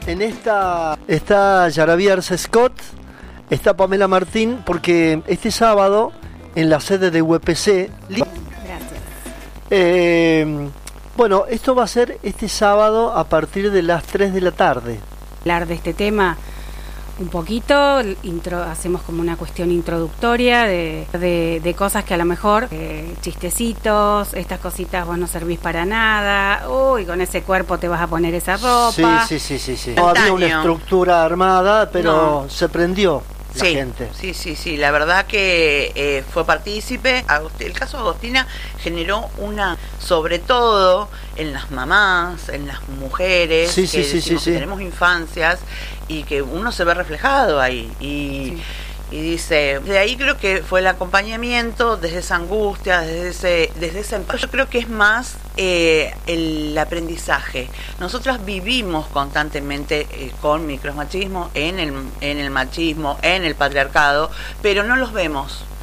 En esta está Yaraví Arce Scott, está Pamela Martín, porque este sábado en la sede de UPC... Gracias. Bueno, esto va a ser este sábado a partir de las 3 de la tarde. Hablar de este tema un poquito, hacemos como una cuestión introductoria de cosas que a lo mejor, chistecitos, estas cositas vos no servís para nada, uy, con ese cuerpo te vas a poner esa ropa. Sí. No había una estructura armada, pero no. Se prendió la gente. Sí, la verdad que fue partícipe. El caso de Agostina generó sobre todo en las mamás, en las mujeres, que tenemos infancias y que uno se ve reflejado ahí y dice, de ahí creo que fue el acompañamiento desde esa angustia, desde ese yo creo que es más el aprendizaje. Nosotras vivimos constantemente con micromachismo, en el machismo, en el patriarcado, pero no los vemos.